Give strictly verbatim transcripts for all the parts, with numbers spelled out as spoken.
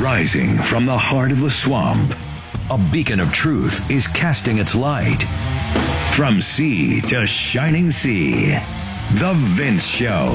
Rising from the heart of the swamp, a beacon of truth is casting its light. From sea to shining sea, The Vince Show.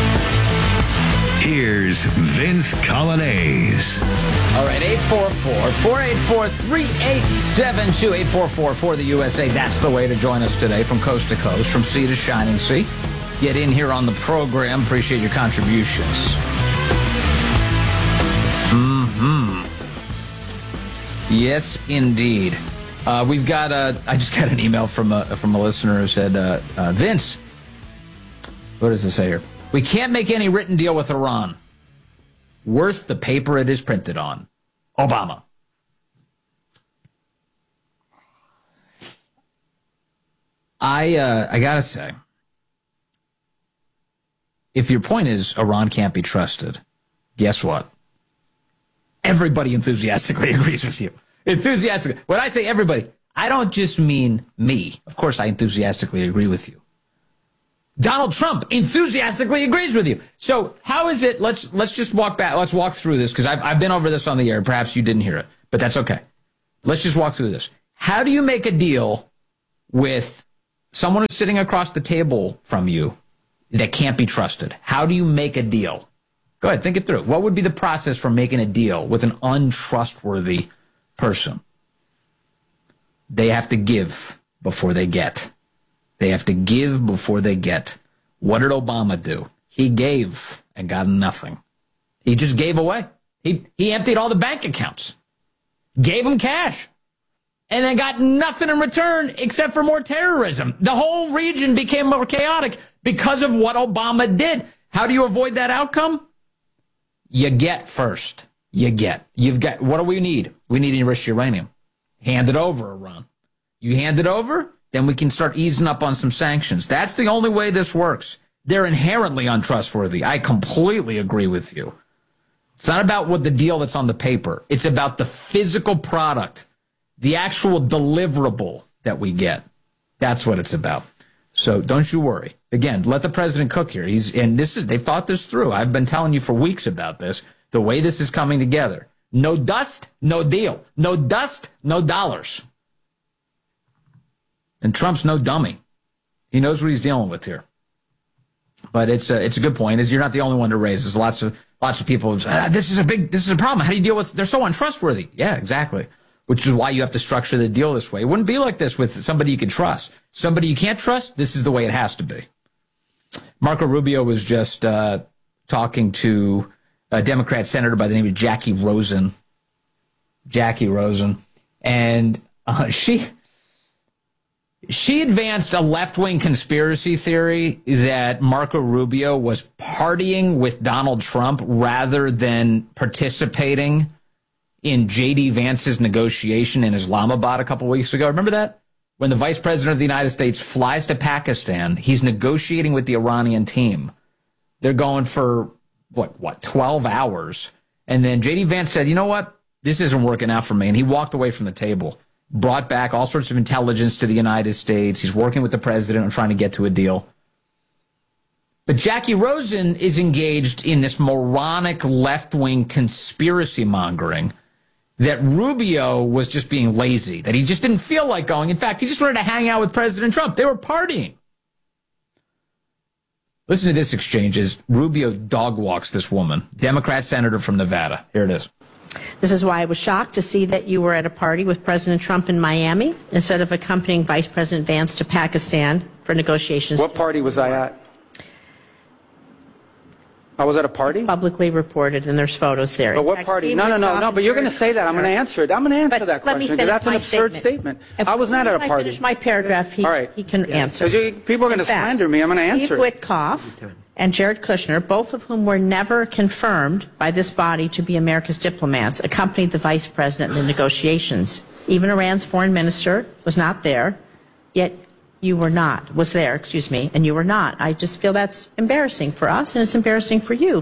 Here's Vince Coglianese. All right, eight four four, four eight four, three eight seven two, eight four four for the U S A. That's the way to join us today from coast to coast, from sea to shining sea. Get in here on the program. Appreciate your contributions. Mm-hmm. Yes, indeed. Uh, we've got a, I just got an email from a, from a listener who said, uh, uh, Vince, what does it say here? We can't make any written deal with Iran worth the paper it is printed on. Obama. I, uh, I gotta say, if your point is Iran can't be trusted, guess what? Everybody enthusiastically agrees with you. Enthusiastically. When I say everybody, I don't just mean me. Of course, I enthusiastically agree with you. Donald Trump enthusiastically agrees with you. So how is it? Let's let's just walk back. Let's walk through this because I've I've been over this on the air. Perhaps you didn't hear it, but that's okay. Let's just walk through this. How do you make a deal with someone who's sitting across the table from you that can't be trusted? How do you make a deal? Go ahead, think it through. What would be the process for making a deal with an untrustworthy person? They have to give before they get. They have to give before they get. What did Obama do? He gave and got nothing. He just gave away. He, he emptied all the bank accounts, gave them cash, and then got nothing in return except for more terrorism. The whole region became more chaotic because of what Obama did. How do you avoid that outcome? You get first. You get. You've got, what do we need? We need enriched uranium. Hand it over, Iran. You hand it over, then we can start easing up on some sanctions. That's the only way this works. They're inherently untrustworthy. I completely agree with you. It's not about what the deal that's on the paper. It's about the physical product, the actual deliverable that we get. That's what it's about. So don't you worry. Again, let the president cook here. He's and this is they've thought this through. I've been telling you for weeks about this, the way this is coming together. No dust, no deal. No dust, no dollars. And Trump's no dummy. He knows what he's dealing with here. But it's a, it's a good point. Is you're not the only one to raise. There's lots of lots of people. Ah, this is a big. This is a problem. How do you deal with? They're so untrustworthy. Yeah, exactly. Which is why you have to structure the deal this way. It wouldn't be like this with somebody you can trust. Somebody you can't trust. This is the way it has to be. Marco Rubio was just uh, talking to a Democrat senator by the name of Jackie Rosen. Jackie Rosen, and uh, she. She advanced a left-wing conspiracy theory that Marco Rubio was partying with Donald Trump rather than participating in J D Vance's negotiation in Islamabad a couple weeks ago. Remember that? When the vice president of the United States flies to Pakistan, he's negotiating with the Iranian team. They're going for, what, what, twelve hours. And then J D Vance said, you know what? This isn't working out for me. And he walked away from the table. Brought back all sorts of intelligence to the United States. He's working with the president on trying to get to a deal. But Jackie Rosen is engaged in this moronic left-wing conspiracy mongering that Rubio was just being lazy, that he just didn't feel like going. In fact, he just wanted to hang out with President Trump. They were partying. Listen to this exchange as Rubio dog walks this woman, Democrat senator from Nevada. Here it is. This is why I was shocked to see that you were at a party with President Trump in Miami instead of accompanying Vice President Vance to Pakistan for negotiations. What party was I at? I was at a party? It's publicly reported, and there's photos there. But what party? No, no, no, no, but you're going to say that. I'm going to answer it. I'm going to answer but that let me question because that's an my absurd statement. statement. I was not at a When I party. finish my paragraph, he, All right. he can Yeah. answer. You, people are going to slander me. I'm going to answer Steve it. Witkoff and Jared Kushner, both of whom were never confirmed by this body to be America's diplomats, accompanied the vice president in the negotiations. Even Iran's foreign minister was not there, yet you were not, was there, excuse me, and you were not. I just feel that's embarrassing for us, and it's embarrassing for you.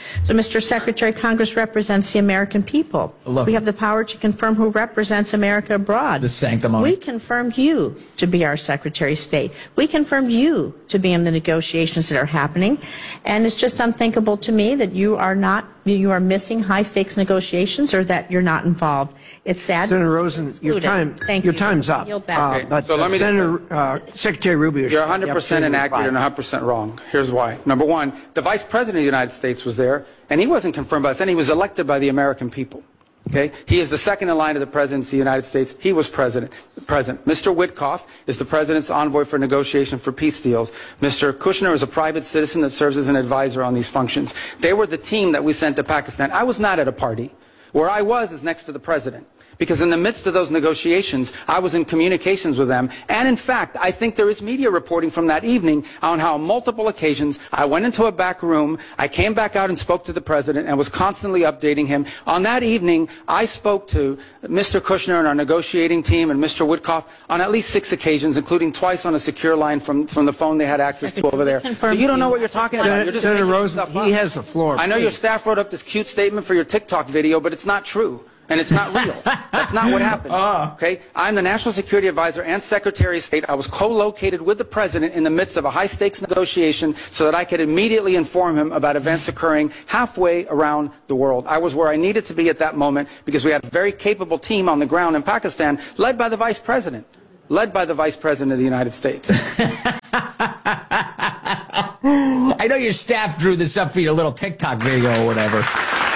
So, Mister Secretary, Congress represents the American people. Love we it. have the power to confirm who represents America abroad. The sanctimony. We confirmed you to be our Secretary of State. We confirmed you to be in the negotiations that are happening. And it's just unthinkable to me that you are not, you are missing high-stakes negotiations or that you're not involved. It's sad. Senator Rosen, your Excluded. time, Thank your you. time's up. Yield back. Uh, Okay, but so let me just- Senator uh, Secretary Rubio, You're one hundred percent the opportunity to inaccurate and reply. one hundred percent wrong. Here's why. Number one, the Vice President of the United States was there, and he wasn't confirmed by us, and he was elected by the American people. Okay? He is the second in line to the presidency of the United States. He was president. Present. Mister Witkoff is the president's envoy for negotiation for peace deals. Mister Kushner is a private citizen that serves as an advisor on these functions. They were the team that we sent to Pakistan. I was not at a party. Where I was is next to the president. Because in the midst of those negotiations, I was in communications with them. And in fact, I think there is media reporting from that evening on how on multiple occasions I went into a back room, I came back out and spoke to the president and was constantly updating him. On that evening, I spoke to Mister Kushner and our negotiating team and Mister Witkoff on at least six occasions, including twice on a secure line from, from the phone they had access to over there. So you don't know what you're talking about. You're just Senator making Rosen, stuff he up. has the floor. I know your Please. staff wrote up this cute statement for your TikTok video, but it's not true. And it's not real. That's not what happened. Okay? I'm the National Security Advisor and Secretary of State. I was co-located with the President in the midst of a high-stakes negotiation so that I could immediately inform him about events occurring halfway around the world. I was where I needed to be at that moment because we had a very capable team on the ground in Pakistan led by the Vice President. Led by the Vice President of the United States. I know your staff drew this up for your little TikTok video or whatever.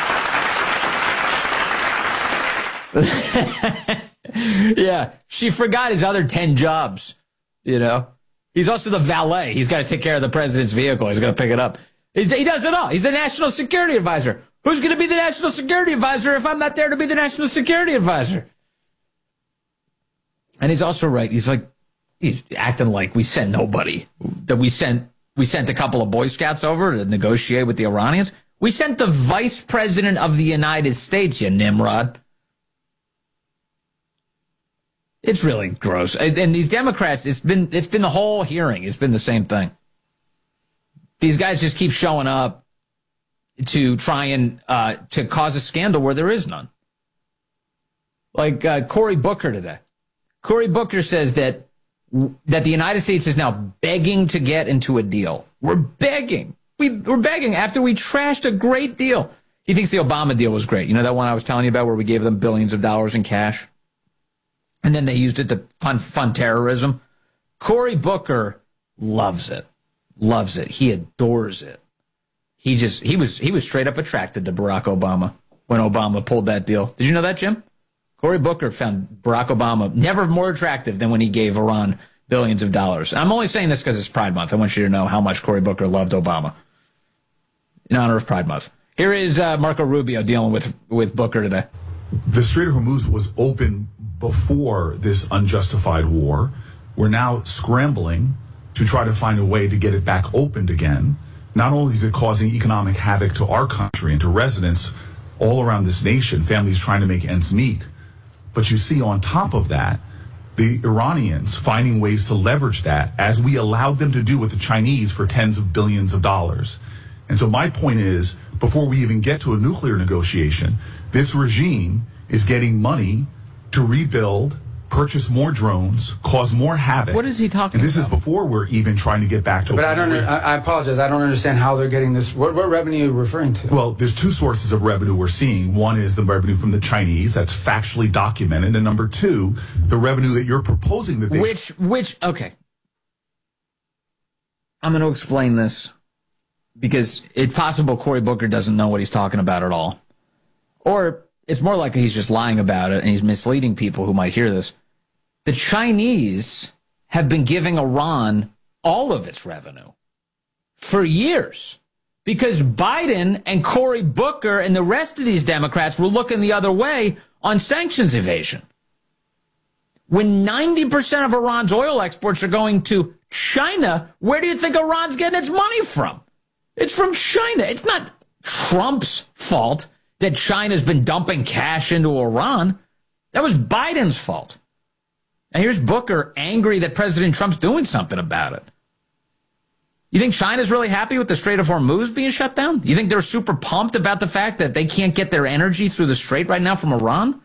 Yeah, she forgot his other ten jobs, you know. He's also the valet. He's got to take care of the president's vehicle. He's going to pick it up. He's, he does it all. He's the national security advisor. Who's going to be the national security advisor if I'm not there to be the national security advisor? And he's also right. He's like, he's acting like we sent nobody. That we sent, we sent a couple of Boy Scouts over to negotiate with the Iranians. We sent the Vice President of the United States, you Nimrod. It's really gross. And, and these Democrats, it's been it's been the whole hearing. It's been the same thing. These guys just keep showing up to try and uh, to cause a scandal where there is none. Like uh, Cory Booker today. Cory Booker says that that the United States is now begging to get into a deal. We're begging. We, we're begging after we trashed a great deal. He thinks the Obama deal was great. You know that one I was telling you about where we gave them billions of dollars in cash? And then they used it to fund, fund terrorism. Cory Booker loves it. Loves it. He adores it. He just, he was, he was straight up attracted to Barack Obama when Obama pulled that deal. Did you know that, Jim? Cory Booker found Barack Obama never more attractive than when he gave Iran billions of dollars. I'm only saying this because it's Pride Month. I want you to know how much Cory Booker loved Obama in honor of Pride Month. Here is uh, Marco Rubio dealing with, with Booker today. The Strait of Hormuz was open before this unjustified war. We're now scrambling to try to find a way to get it back opened again. Not only is it causing economic havoc to our country and to residents all around this nation, families trying to make ends meet, but you see on top of that, the Iranians finding ways to leverage that as we allowed them to do with the Chinese for tens of billions of dollars. And so my point is, before we even get to a nuclear negotiation, this regime is getting money to rebuild, purchase more drones, cause more havoc. What is he talking And this about? is before we're even trying to get back to. But a I don't. where- I, I apologize. I don't understand how they're getting this. What, what revenue are you referring to? Well, there's two sources of revenue we're seeing. One is the revenue from the Chinese, that's factually documented, and number two, the revenue that you're proposing that they. Which, which, okay. I'm going to explain this because it's possible Cory Booker doesn't know what he's talking about at all. Or it's more likely he's just lying about it and he's misleading people who might hear this. The Chinese have been giving Iran all of its revenue for years because Biden and Cory Booker and the rest of these Democrats were looking the other way on sanctions evasion. When ninety percent of Iran's oil exports are going to China, where do you think Iran's getting its money from? It's from China. It's not Trump's fault that China's been dumping cash into Iran. That was Biden's fault. And here's Booker angry that President Trump's doing something about it. You think China's really happy with the Strait of Hormuz being shut down? You think they're super pumped about the fact that they can't get their energy through the strait right now from Iran?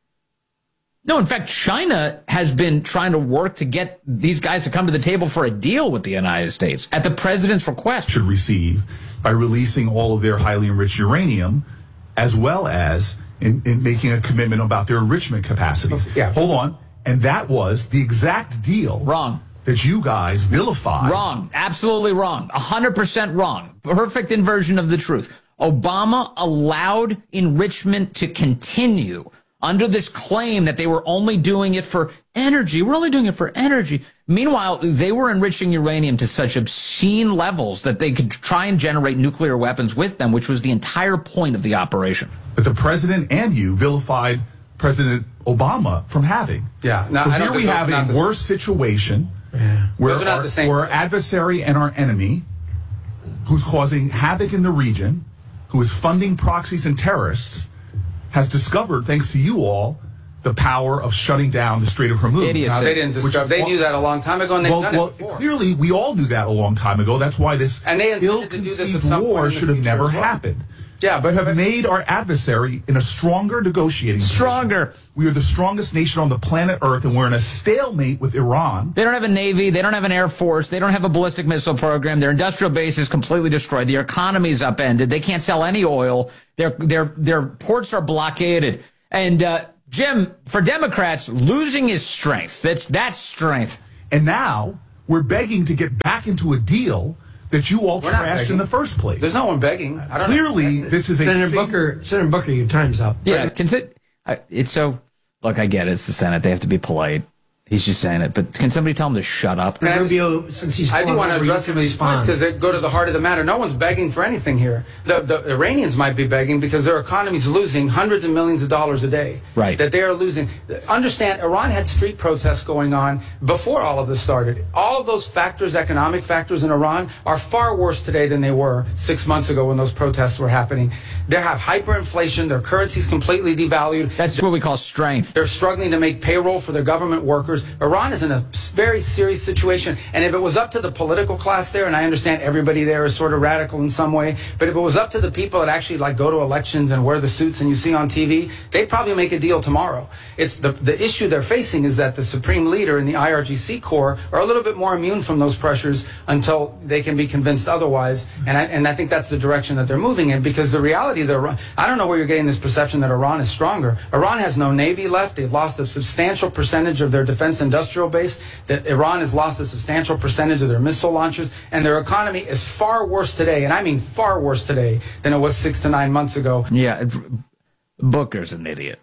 No, in fact, China has been trying to work to get these guys to come to the table for a deal with the United States at the president's request. Should receive by releasing all of their highly enriched uranium, as well as in, in making a commitment about their enrichment capacities. Yeah. Hold on. And that was the exact deal. Wrong. That you guys vilified. Wrong. Absolutely wrong. one hundred percent wrong. Perfect inversion of the truth. Obama allowed enrichment to continue under this claim that they were only doing it for energy. We're only doing it for energy. Meanwhile, they were enriching uranium to such obscene levels that they could try and generate nuclear weapons with them, which was the entire point of the operation. But the president and you vilified President Obama from having. Yeah. No, so I don't here we think have not a the worse situation yeah. where, Those are not our, the same where our adversary and our enemy, who's causing havoc in the region, who is funding proxies and terrorists, has discovered, thanks to you all, the power of shutting down the Strait of Hormuz. Idiocy. No, they didn't discover. They knew that a long time ago, and they've well, done well, it before. Clearly, we all knew that a long time ago. That's why this and they intended to do this at some war point in the should have future never as well. happened. Yeah, but we have but, made our adversary in a stronger negotiating Stronger. position. We are the strongest nation on the planet Earth, and we're in a stalemate with Iran. They don't have a Navy. They don't have an Air Force. They don't have a ballistic missile program. Their industrial base is completely destroyed. Their economy is upended. They can't sell any oil. Their their their ports are blockaded. And uh, Jim, for Democrats, losing is strength. That's that's strength. And now we're begging to get back into a deal that you all We're not trashed begging. in the first place. There's no one begging. I don't Clearly, know. this is a Senator shame- Booker, Senator Booker, your time's up. Yeah, consi- I, it's so. Look, I get it. It's the Senate. They have to be polite. He's just saying it. But can somebody tell him to shut up? Can I just- Rubio, since he's I do fallen want to over, you address can some of these points respond. because they go to the heart of the matter. No one's begging for anything here. The, the Iranians might be begging because their economy's losing hundreds of millions of dollars a day. Right. That they are losing. Understand, Iran had street protests going on before all of this started. All of those factors, economic factors in Iran, are far worse today than they were six months ago when those protests were happening. They have hyperinflation. Their currency's completely devalued. That's what we call strength. They're struggling to make payroll for their government workers. Iran is in a very serious situation. And if it was up to the political class there, and I understand everybody there is sort of radical in some way, but if it was up to the people that actually like go to elections and wear the suits and you see on T V, they'd probably make a deal tomorrow. It's the, the issue they're facing is that the supreme leader and the I R G C Corps are a little bit more immune from those pressures until they can be convinced otherwise. And I, and I think that's the direction that they're moving in, because the reality that Iran, I don't know where you're getting this perception that Iran is stronger. Iran has no navy left. They've lost a substantial percentage of their defense industrial base. That Iran has lost a substantial percentage of their missile launchers, and their economy is far worse today, and I mean far worse today, than it was six to nine months ago. Yeah, Booker's an idiot.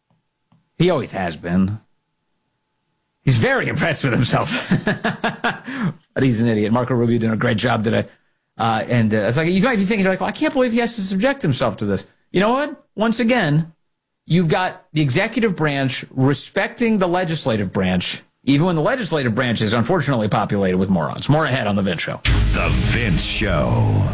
He always has been. He's very impressed with himself. But he's an idiot. Marco Rubio did a great job today. Uh, and uh, it's like, you might be thinking, like, well, I can't believe he has to subject himself to this. You know what? Once again, you've got the executive branch respecting the legislative branch, even when the legislative branch is unfortunately populated with morons. More ahead on The Vince Show. The Vince Show.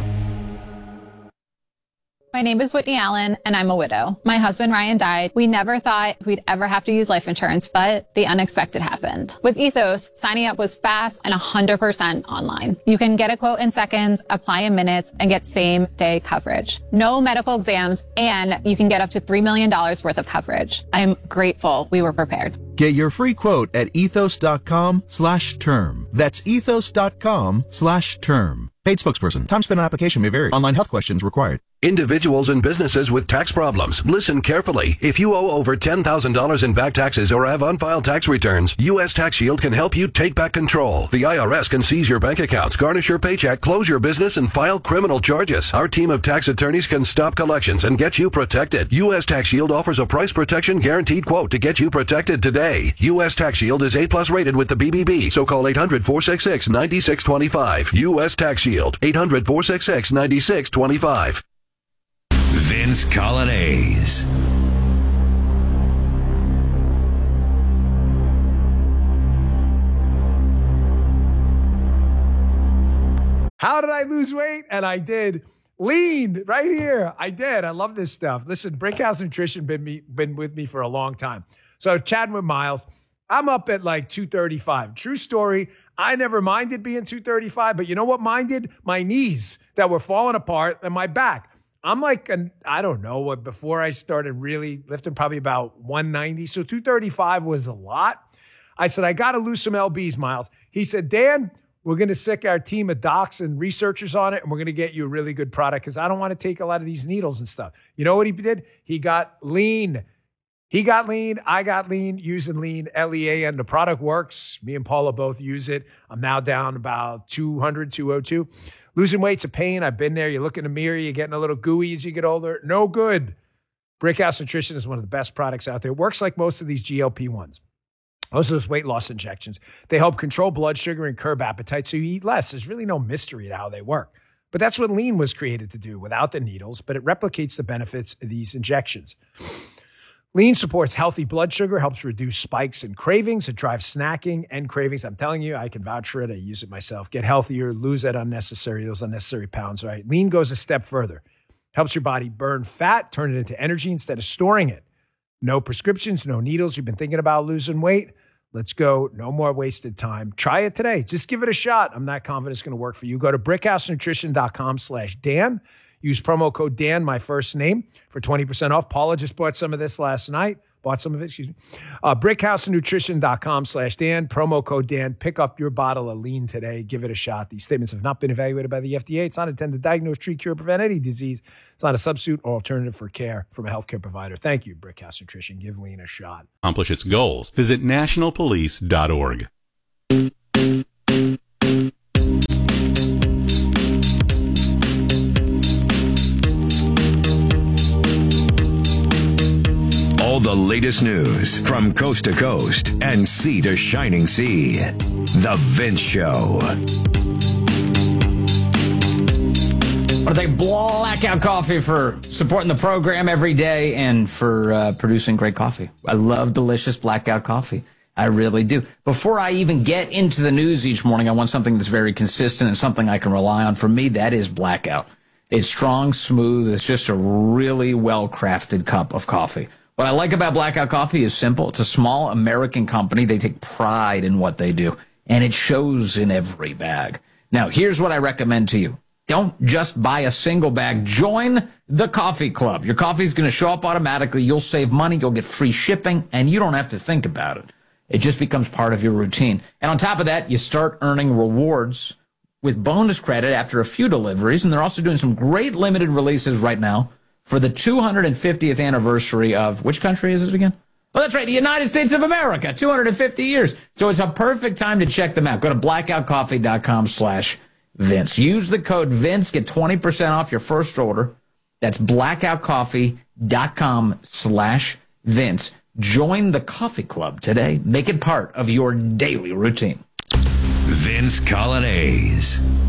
My name is Whitney Allen, and I'm a widow. My husband, Ryan, died. We never thought we'd ever have to use life insurance, but the unexpected happened. With Ethos, signing up was fast and one hundred percent online. You can get a quote in seconds, apply in minutes, and get same-day coverage. No medical exams, and you can get up to three million dollars worth of coverage. I'm grateful we were prepared. Get your free quote at ethos.com slash term. That's ethos.com slash term. Paid spokesperson. Time spent on application may vary. Online health questions required. Individuals and businesses with tax problems, listen carefully. If you owe over ten thousand dollars in back taxes or have unfiled tax returns, U S Tax Shield can help you take back control. The I R S can seize your bank accounts, garnish your paycheck, close your business, and file criminal charges. Our team of tax attorneys can stop collections and get you protected. U S Tax Shield offers a price protection guaranteed quote to get you protected today. U S Tax Shield is A plus rated with the B B B, so call eight hundred, four six six, nine six two five. U S Tax Shield, eight hundred, four six six, nine six two five. Vince Colonnese. How did I lose weight? And I did. Lean right here. I did. I love this stuff. Listen, Brickhouse Nutrition been me been with me for a long time. So chatting with Miles, I'm up at like two thirty-five. True story. I never minded being two thirty-five, but you know what minded? My knees that were falling apart and my back. I'm like, an, I don't know what, before I started really lifting, probably about one ninety. So two thirty-five was a lot. I said, I got to lose some L Bs, Miles. He said, Dan, we're going to sick our team of docs and researchers on it, and we're going to get you a really good product because I don't want to take a lot of these needles and stuff. You know what he did? He got lean. He got lean. I got lean using lean, L E A, and the product works. Me and Paula both use it. I'm now down about two hundred, two oh two. Losing weight's a pain. I've been there. You look in the mirror, you're getting a little gooey as you get older. No good. Brickhouse Nutrition is one of the best products out there. It works like most of these G L P ones. Most of those weight loss injections. They help control blood sugar and curb appetite so you eat less. There's really no mystery to how they work. But that's what lean was created to do without the needles, but it replicates the benefits of these injections. Lean supports healthy blood sugar, helps reduce spikes and cravings. It drives snacking and cravings. I'm telling you, I can vouch for it. I use it myself. Get healthier, lose that unnecessary, those unnecessary pounds, right? Lean goes a step further. Helps your body burn fat, turn it into energy instead of storing it. No prescriptions, no needles. You've been thinking about losing weight? Let's go. No more wasted time. Try it today. Just give it a shot. I'm not confident it's going to work for you. Go to brickhousenutrition.com slash Dan. Use promo code Dan, my first name, for twenty percent off. Paula just bought some of this last night. Bought some of it, excuse me. Uh, brickhousenutrition.com slash Dan. Promo code Dan. Pick up your bottle of lean today. Give it a shot. These statements have not been evaluated by the F D A. It's not intended to diagnose, treat, cure, prevent any disease. It's not a substitute or alternative for care from a healthcare provider. Thank you, Brickhouse Nutrition. Give lean a shot. Accomplish its goals. Visit national police dot org. All the latest news from coast to coast and sea to shining sea. The Vince Show. I want to thank Blackout Coffee for supporting the program every day and for uh, producing great coffee. I love delicious Blackout Coffee. I really do. Before I even get into the news each morning, I want something that's very consistent and something I can rely on. For me, that is Blackout. It's strong, smooth. It's just a really well-crafted cup of coffee. What I like about Blackout Coffee is simple. It's a small American company. They take pride in what they do, and it shows in every bag. Now, here's what I recommend to you. Don't just buy a single bag. Join the coffee club. Your coffee is going to show up automatically. You'll save money. You'll get free shipping, and you don't have to think about it. It just becomes part of your routine. And on top of that, you start earning rewards with bonus credit after a few deliveries, and they're also doing some great limited releases right now for the two hundred fiftieth anniversary of, which country is it again? Oh, that's right, the United States of America, two hundred fifty years. So it's a perfect time to check them out. Go to blackoutcoffee.com slash Vince. Use the code Vince, get twenty percent off your first order. That's blackoutcoffee.com slash Vince. Join the coffee club today. Make it part of your daily routine. Vince Colonnese.